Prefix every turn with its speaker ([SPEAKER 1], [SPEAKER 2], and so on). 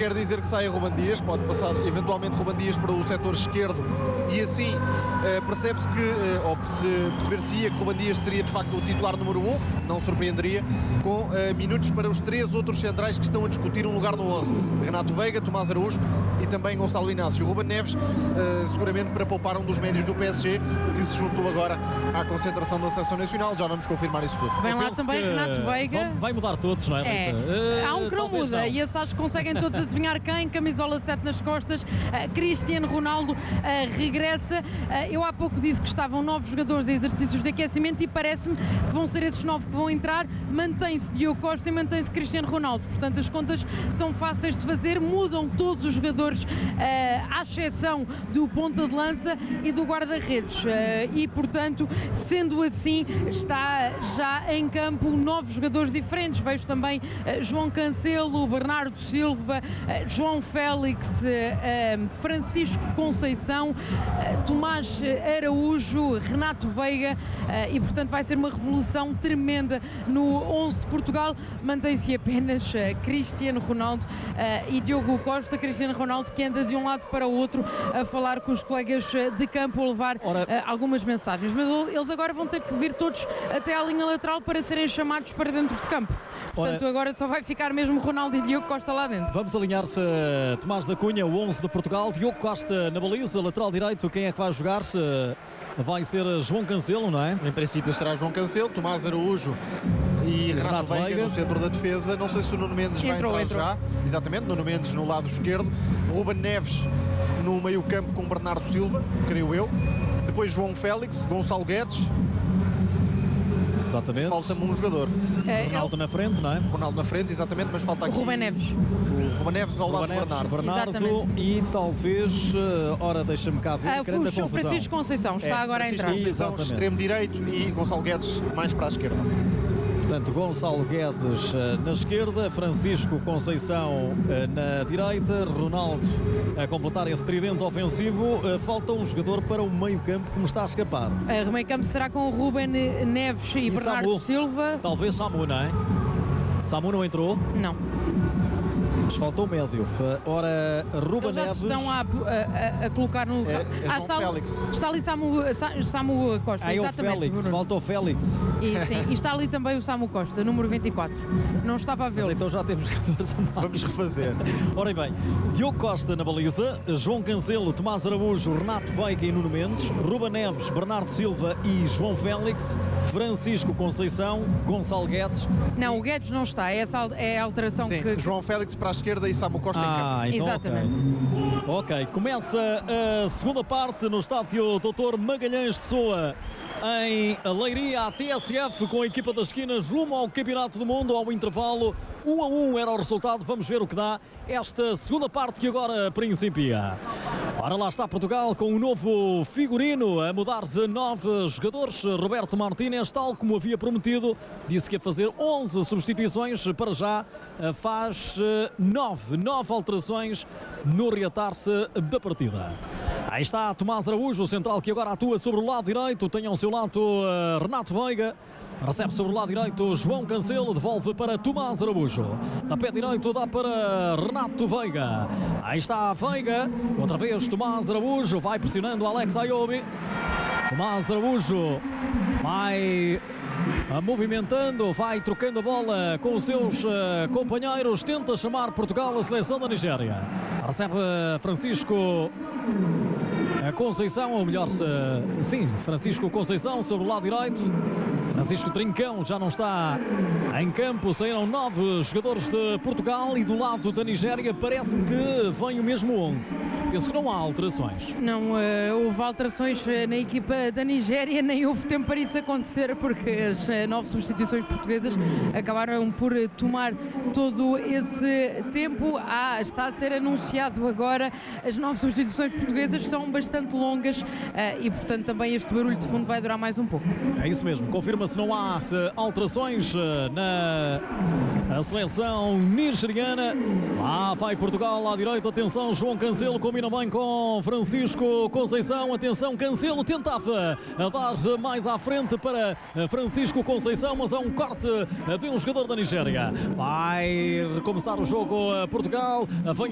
[SPEAKER 1] quer dizer que saia Ruben Dias, pode passar eventualmente Ruben Dias para o setor esquerdo e assim percebe-se que, ou perceber-se-ia que Ruben Dias seria de facto o titular número 1, não surpreenderia, com minutos para os 3 outros centrais que estão a discutir um lugar no 11. Renato Veiga, Tomás Araújo e também Gonçalo Inácio. Ruben Neves, seguramente para poupar um dos médios do PSG, que se juntou agora à concentração da Seleção Nacional. Já vamos confirmar isso tudo.
[SPEAKER 2] Vem lá também Renato Veiga.
[SPEAKER 3] Vai mudar todos, não é?
[SPEAKER 2] Há um que não muda não. E esses acho que conseguem todos adivinhar quem. Camisola 7 nas costas, Cristiano Ronaldo regressa. Eu há pouco disse que estavam 9 jogadores em exercícios de aquecimento e parece-me que vão ser esses 9 que vão entrar. Mantém-se Diogo Costa e mantém-se Cristiano Ronaldo. Portanto, as contas são fáceis de fazer. Mudam todos os jogadores, à exceção do ponta de lança e do guarda-redes. E, portanto, sendo assim, está já em campo 9 jogadores diferentes. Vejo também João Cancelo, Bernardo Silva, João Félix, Francisco Conceição, Tomás Araújo, Renato Veiga e, portanto, vai ser uma revolução tremenda no 11 de Portugal. Mantém-se apenas Cristiano Ronaldo e Diogo Costa. Cristiano Ronaldo que anda de um lado para o outro a falar com os colegas de campo, a levar algumas mensagens, mas eles agora vão ter que vir todos até à linha lateral para serem chamados para dentro de campo. Portanto, agora só vai ficar mesmo Ronaldo e Diogo Costa lá dentro.
[SPEAKER 3] Vamos alinhar-se Tomás da Cunha, o 11 de Portugal, Diogo Costa na baliza, lateral direito, quem é que vai jogar? Vai ser João Cancelo, não é?
[SPEAKER 1] Em princípio será João Cancelo, Tomás Araújo e Renato Veiga no centro da defesa. Não sei se o Nuno Mendes vai entrar já. Exatamente, Nuno Mendes no lado esquerdo, Ruben Neves no meio campo com Bernardo Silva, creio eu. Depois João Félix, Gonçalo Guedes.
[SPEAKER 3] Exatamente.
[SPEAKER 1] Falta-me um jogador.
[SPEAKER 3] Ronaldo na frente, não é?
[SPEAKER 1] Ronaldo na frente, exatamente, mas falta aqui...
[SPEAKER 2] Ruben Neves.
[SPEAKER 1] O Ruben Neves ao lado do
[SPEAKER 3] Bernardo e talvez... ora, deixa-me cá ver.
[SPEAKER 2] O Francisco Conceição está agora a entrar.
[SPEAKER 1] Francisco Conceição, extremo direito, e Gonçalo Guedes mais para a esquerda.
[SPEAKER 3] Portanto, Gonçalo Guedes na esquerda, Francisco Conceição na direita, Ronaldo a completar esse tridente ofensivo. Falta um jogador para o meio-campo que me está a escapar.
[SPEAKER 2] O meio-campo será com o Ruben Neves e Bernardo Silva.
[SPEAKER 3] Talvez Samu, não é? Samu não entrou?
[SPEAKER 2] Não.
[SPEAKER 3] Mas faltou o médio. Ora, Ruben Neves.
[SPEAKER 2] Estão a colocar no.
[SPEAKER 1] João Félix.
[SPEAKER 2] Está ali Samu Costa. Exatamente.
[SPEAKER 3] O Félix, falta o Félix.
[SPEAKER 2] E está ali também o Samu Costa, número 24. Não estava a vê-lo.
[SPEAKER 3] Mas então já temos jogadores a mais.
[SPEAKER 1] Vamos refazer.
[SPEAKER 3] Ora bem, Diogo Costa na baliza, João Cancelo, Tomás Araújo, Renato Veiga e Nuno Mendes, Ruben Neves, Bernardo Silva e João Félix, Francisco Conceição, Gonçalo Guedes.
[SPEAKER 2] Não, o Guedes não está. Essa é a alteração.
[SPEAKER 1] Sim, que... João Félix para a esquerda e Samu Costa em campo.
[SPEAKER 3] Então,
[SPEAKER 2] exatamente.
[SPEAKER 3] Ok, começa a segunda parte no estádio Dr. Magalhães Pessoa, em Leiria, a TSF com a equipa das esquinas rumo ao Campeonato do Mundo. Ao intervalo 1-1 era o resultado. Vamos ver o que dá esta segunda parte que agora principia. Ora, lá está Portugal com um novo figurino, a mudar de 9 jogadores. Roberto Martínez, tal como havia prometido, disse que ia fazer 11 substituições. Para já faz 9 alterações no reatar-se da partida. Aí está Tomás Araújo, o central que agora atua sobre o lado direito. Tem ao seu lado Renato Veiga. Recebe sobre o lado direito João Cancelo, devolve para Tomás Araújo. Da pé direito dá para Renato Veiga. Aí está Veiga, outra vez Tomás Araújo, vai pressionando Alex Ayobi. Tomás Araújo vai movimentando, vai trocando a bola com os seus companheiros, tenta chamar Portugal a seleção da Nigéria. Recebe Francisco Conceição, ou melhor, sim, Francisco Conceição sobre o lado direito. Francisco Trincão já não está em campo. Saíram 9 jogadores de Portugal e do lado da Nigéria parece-me que vem o mesmo 11. Penso que não há alterações.
[SPEAKER 2] Não houve alterações na equipa da Nigéria, nem houve tempo para isso acontecer, porque as 9 substituições portuguesas acabaram por tomar todo esse tempo. Está a ser anunciado agora. As 9 substituições portuguesas são bastante longas e, portanto, também este barulho de fundo vai durar mais um pouco.
[SPEAKER 3] É isso mesmo, confirma-se, não há alterações na seleção nigeriana. Lá vai Portugal, à direita, atenção, João Cancelo combina bem com Francisco Conceição. Atenção, Cancelo tentava dar mais à frente para Francisco Conceição, mas há um corte de um jogador da Nigéria. Vai recomeçar o jogo Portugal, vem